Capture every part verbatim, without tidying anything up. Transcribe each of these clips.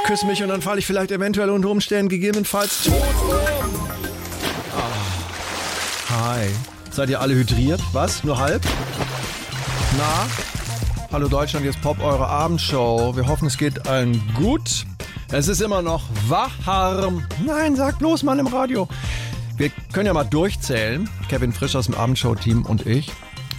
küss mich und dann falle ich vielleicht eventuell unter Umständen gegebenenfalls tot um. Ah. Hi. Seid ihr alle hydriert? Was? Nur halb? Na? Hallo Deutschland, hier ist Pop, eure Abendshow. Wir hoffen, es geht allen gut. Es ist immer noch warm. Nein, sag bloß mal im Radio. Wir können ja mal durchzählen. Kevin Frisch aus dem Abendshow-Team und ich.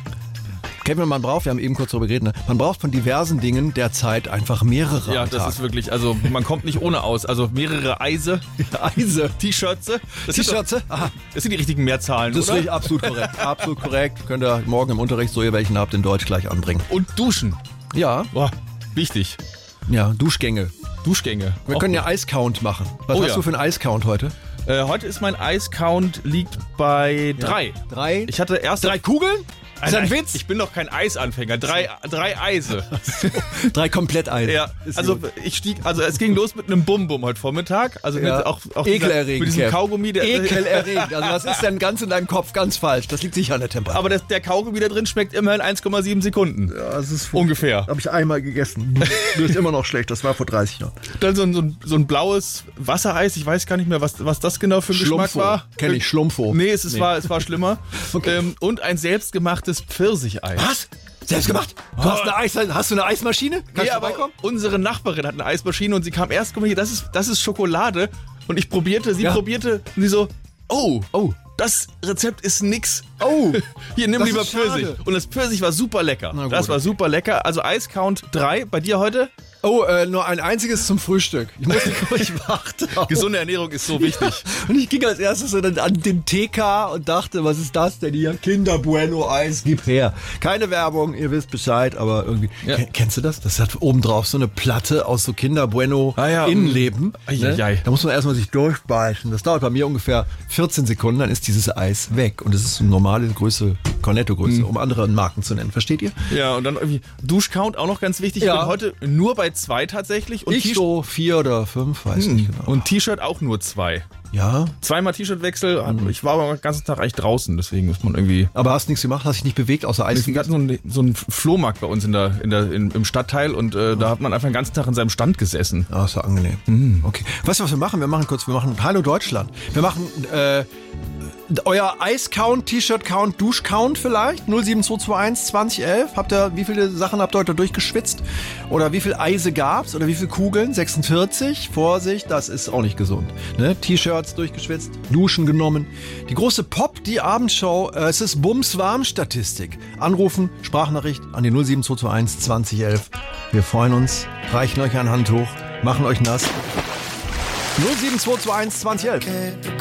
Kevin, man braucht, wir haben eben kurz darüber geredet, ne? Man braucht von diversen Dingen derzeit einfach mehrere. Ja, am das Tag. ist wirklich, also man kommt nicht ohne aus. Also mehrere Eise, Eise. T-Shirts. Das sind T-Shirts? doch- Aha. Das sind die richtigen Mehrzahlen, Das ist oder? richtig, absolut korrekt. Absolut korrekt. Könnt ihr morgen im Unterricht, so ihr welchen habt, in Deutsch gleich anbringen. Und Duschen. Ja, Boah, wichtig. ja, Duschgänge. Duschgänge. Wir Auch können gut. ja Eiscount machen. Was Oh hast ja. du für einen Eiscount heute? Äh, heute ist mein Eiscount liegt bei drei. Drei? Ich hatte erst Drei Kugeln? Ist das ein Nein, Witz? Ich bin doch kein Eisanfänger. Drei, drei Eise. Drei Kompletteise. Ja, Ist also gut. ich stieg, also es ging los mit einem Bum-Bum heute Vormittag. Also Ja. mit auch, auch Ekelerregend, dieser, mit diesem Kev. Kaugummi. Der, Ekelerregend. Also was ist denn ganz in deinem Kopf ganz falsch? Das liegt sicher an der Temperatur. Aber das, der Kaugummi da drin schmeckt immerhin eins Komma sieben Sekunden. Ja, das ist Ungefähr. Habe ich einmal gegessen. Du bist immer noch schlecht. Das war vor dreißig Jahren. Dann so ein, so ein, so ein blaues Wassereis. Ich weiß gar nicht mehr, was, was das genau für ein Geschmack Schlumpfo. war. Kenn ich, Schlumpfo. Nee, es, ist, War, es war schlimmer. Okay. ähm, und ein selbstgemachtes Pfirsicheis. Was? Selbst gemacht? Du hast eine, Eis, hast du eine Eismaschine? Kannst Nee, du aber vorbeikommen? unsere Nachbarin hat eine Eismaschine und sie kam erst, guck mal hier, das ist, das ist Schokolade. Und ich probierte, sie Ja. probierte und sie so, oh, Oh. das Rezept ist nix. Oh. Hier, nimm Das lieber ist schade. Pfirsich. Und das Pfirsich war super lecker. Na gut, das war okay. super lecker. Also Eiscount drei. Bei dir heute? Oh, äh, nur ein einziges zum Frühstück. Ich muss nicht kurz warten. Gesunde Ernährung ist so wichtig. Und ich ging als erstes so dann an den T K und dachte, was ist das denn hier? Kinder Bueno Eis, gib her. Keine Werbung, ihr wisst Bescheid, aber irgendwie. Ja. Ken- Kennst du das? Das hat obendrauf so eine Platte aus so Kinder Bueno Ah ja, Innenleben. Ei, ei, ei. Da muss man erstmal sich durchbeißen. Das dauert bei mir ungefähr vierzehn Sekunden, dann ist dieses Eis weg. Und es ist eine normale Größe, Cornetto-Größe, um andere Marken zu nennen. Versteht ihr? Ja, und dann irgendwie Duschcount auch noch ganz wichtig. Ja. Ich bin heute nur bei zwei tatsächlich. Und Ich T-Shirt- so vier oder fünf, weiß nicht genau. Und T-Shirt auch nur zwei. Ja, Zweimal T-Shirt-Wechsel. Ich war aber den ganzen Tag eigentlich draußen, deswegen ist man irgendwie. aber hast nichts gemacht, hast dich nicht bewegt, außer Eis. Wir hatten so einen, so einen Flohmarkt bei uns in der, in der, in, im Stadtteil und äh, da hat man einfach den ganzen Tag in seinem Stand gesessen. Ah, ist ja angenehm. Mhm. Okay. Weißt du, was wir machen? Wir machen kurz, wir machen Hallo Deutschland. Wir machen äh, euer Eis-Count, T-Shirt-Count, Dusch-Count vielleicht. null sieben zwei zwei eins zwanzig elf. Habt ihr, wie viele Sachen habt ihr heute durchgeschwitzt? Oder wie viel Eise gab's? Oder wie viele Kugeln? sechsundvierzig? Vorsicht, das ist auch nicht gesund. Ne? T-Shirts durchgeschwitzt, Duschen genommen. Die große Pop, die Abendshow, äh, es ist Bums-Warm-Statistik. Anrufen, Sprachnachricht an die null sieben zwei zwei eins zwanzig elf. Wir freuen uns, reichen euch eine Hand hoch, machen euch nass. null sieben zwei zwei eins zwanzig elf.